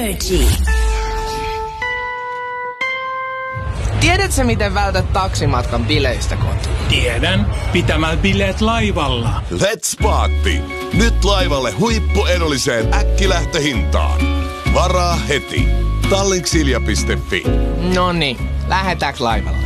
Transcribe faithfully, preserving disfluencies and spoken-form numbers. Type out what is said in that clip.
Energy. Tiedätkö, miten vältät taksimatkan bileistä kotiin? Tiedän. Pitämällä bileet laivalla. Let's party! Nyt laivalle huippuedulliseen äkkilähtöhintaan. Varaa heti. Tallinksilja piste fi. Noniin, lähetäänkö laivalle?